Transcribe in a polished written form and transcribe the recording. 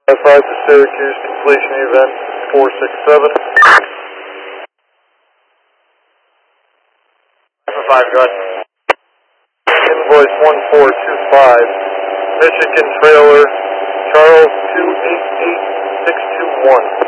5 to Syracuse, completion event 467. 5, go ahead. Invoice 1425, Michigan Trailer, Charles 288621.